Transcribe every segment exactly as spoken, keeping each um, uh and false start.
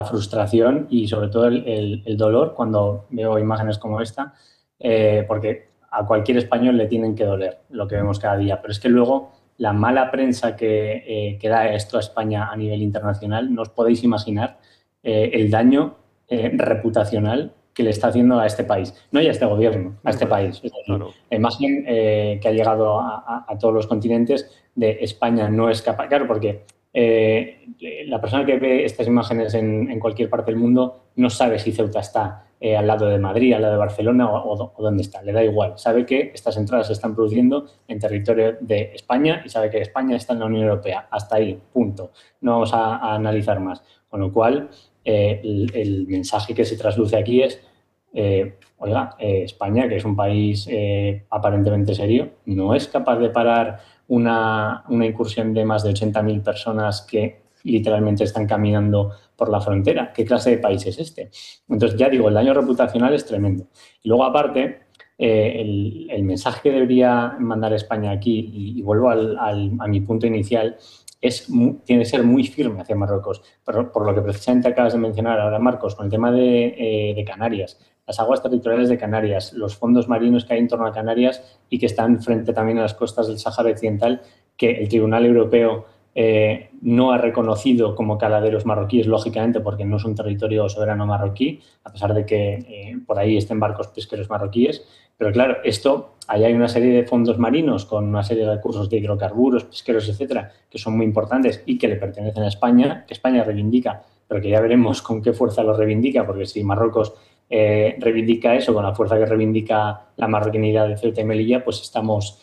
frustración y sobre todo el, el, el dolor cuando veo imágenes como esta, eh, porque a cualquier español le tienen que doler lo que vemos cada día, pero es que luego la mala prensa que, eh, que da esto a España a nivel internacional, no os podéis imaginar eh, el daño eh, reputacional que le está haciendo a este país, no ya a este gobierno, a este país. Es decir, Claro. la imagen eh, que ha llegado a, a, a todos los continentes de España no es capaz, claro, porque eh, la persona que ve estas imágenes en, en cualquier parte del mundo no sabe si Ceuta está eh, al lado de Madrid, al lado de Barcelona o, o, o dónde está, le da igual. Sabe que estas entradas se están produciendo en territorio de España y sabe que España está en la Unión Europea. Hasta ahí, punto. No vamos a, a analizar más. Con lo cual, eh, el, el mensaje que se trasluce aquí es Eh, oiga, eh, España, que es un país eh, aparentemente serio, no es capaz de parar una, una incursión de más de ochenta mil personas que literalmente están caminando por la frontera. ¿Qué clase de país es este? Entonces, ya digo, el daño reputacional es tremendo. Y luego, aparte, eh, el, el mensaje que debería mandar España aquí, y, y vuelvo al, al, a mi punto inicial, es, tiene que ser muy firme hacia Marruecos. Por, por lo que precisamente acabas de mencionar ahora, Marcos, con el tema de, eh, de Canarias. Las aguas territoriales de Canarias, los fondos marinos que hay en torno a Canarias y que están frente también a las costas del Sáhara Occidental, que el Tribunal Europeo eh, no ha reconocido como caladeros marroquíes, lógicamente, porque no es un territorio soberano marroquí, a pesar de que eh, por ahí estén barcos pesqueros marroquíes. Pero claro, esto, ahí hay una serie de fondos marinos con una serie de recursos de hidrocarburos, pesqueros, etcétera, que son muy importantes y que le pertenecen a España, que España reivindica, pero que ya veremos con qué fuerza los reivindica, porque si Marruecos Eh, reivindica eso con la fuerza que reivindica la marroquinidad de Ceuta y Melilla, pues estamos,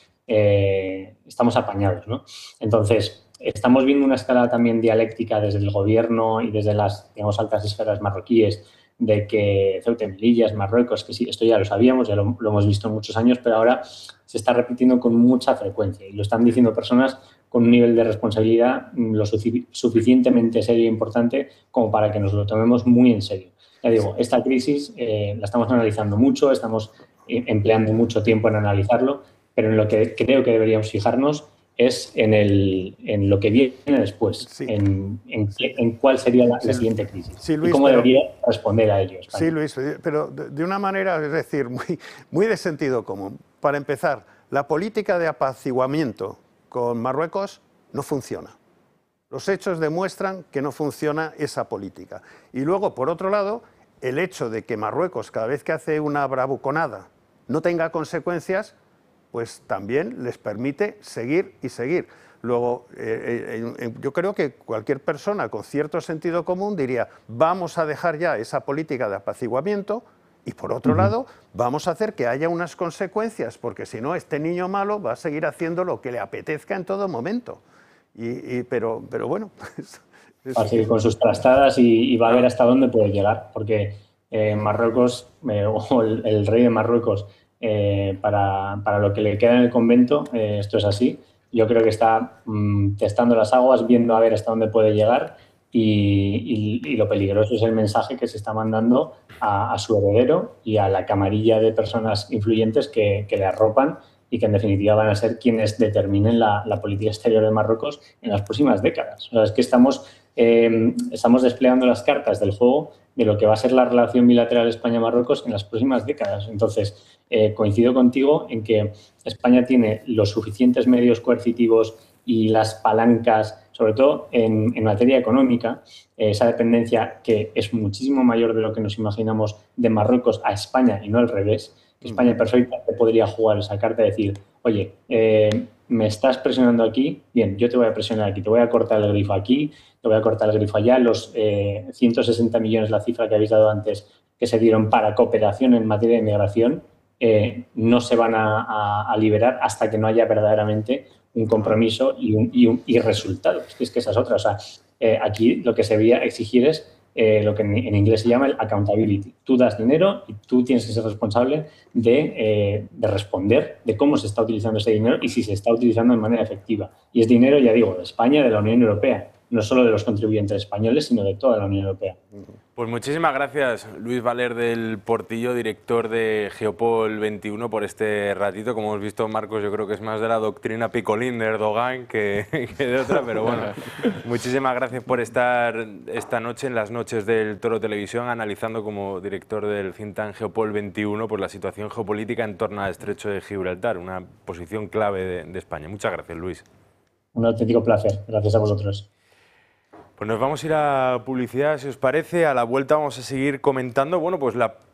eh, estamos apañados, ¿no? Entonces, estamos viendo una escala también dialéctica desde el gobierno y desde las, digamos, altas esferas marroquíes de que Ceuta y Melilla es Marruecos, que sí, esto ya lo sabíamos, ya lo, lo hemos visto muchos años, pero ahora se está repitiendo con mucha frecuencia y lo están diciendo personas con un nivel de responsabilidad lo sufic- suficientemente serio e importante como para que nos lo tomemos muy en serio. Ya digo, esta crisis eh, la estamos analizando mucho, estamos eh, empleando mucho tiempo en analizarlo, pero en lo que creo que deberíamos fijarnos es en, el, en lo que viene después, Sí. en, en, Sí. en cuál sería la, Sí. la siguiente crisis Sí, Luis, y cómo pero, debería responder a ello España. Sí, Luis, pero de una manera, es decir, muy, muy de sentido común. Para empezar, la política de apaciguamiento con Marruecos no funciona. Los hechos demuestran que no funciona esa política. Y luego, por otro lado, el hecho de que Marruecos, cada vez que hace una bravuconada, no tenga consecuencias, pues también les permite seguir y seguir. Luego, eh, eh, yo creo que cualquier persona con cierto sentido común diría, vamos a dejar ya esa política de apaciguamiento y, por otro uh-huh. lado, vamos a hacer que haya unas consecuencias, porque si no, este niño malo va a seguir haciendo lo que le apetezca en todo momento. Y, y, pero, pero bueno... Va a seguir con sus trastadas y, y va a ver hasta dónde puede llegar, porque eh, Marruecos, eh, o el, el rey de Marruecos, eh, para, para lo que le queda en el convento, eh, esto es así. Yo creo que está mmm, testando las aguas, viendo a ver hasta dónde puede llegar y, y, y lo peligroso es el mensaje que se está mandando a, a su heredero y a la camarilla de personas influyentes que, que le arropan y que en definitiva van a ser quienes determinen la, la política exterior de Marruecos en las próximas décadas. O sea, es que estamos, eh, estamos desplegando las cartas del juego de lo que va a ser la relación bilateral España-Marruecos en las próximas décadas. Entonces, eh, coincido contigo en que España tiene los suficientes medios coercitivos y las palancas, sobre todo en, en materia económica, eh, esa dependencia que es muchísimo mayor de lo que nos imaginamos de Marruecos a España y no al revés, que España perfectamente podría jugar esa carta y decir, oye, eh, me estás presionando aquí, bien, yo te voy a presionar aquí, te voy a cortar el grifo aquí, te voy a cortar el grifo allá, los eh, ciento sesenta millones, la cifra que habéis dado antes, que se dieron para cooperación en materia de inmigración, eh, no se van a, a, a liberar hasta que no haya verdaderamente un compromiso y, un, y, un, y resultados. Es que, es que esa es otra. O sea, eh, aquí lo que se debería exigir es eh, lo que en, en inglés se llama el accountability. Tú das dinero y tú tienes que ser responsable de, eh, de responder de cómo se está utilizando ese dinero y si se está utilizando de manera efectiva. Y es dinero, ya digo, de España, de la Unión Europea. No solo de los contribuyentes españoles, sino de toda la Unión Europea. Pues muchísimas gracias, Luis Valer del Portillo, director de Geopol veintiuno, por este ratito. Como hemos visto, Marcos, yo creo que es más de la doctrina picolín de Erdogan que, que de otra, pero bueno, muchísimas gracias por estar esta noche en las noches del Toro Televisión, analizando como director del think tank Geopol veintiuno por la situación geopolítica en torno al Estrecho de Gibraltar, una posición clave de, de España. Muchas gracias, Luis. Un auténtico placer. Gracias a vosotros. Pues nos vamos a ir a publicidad, si os parece. A la vuelta vamos a seguir comentando, bueno, pues la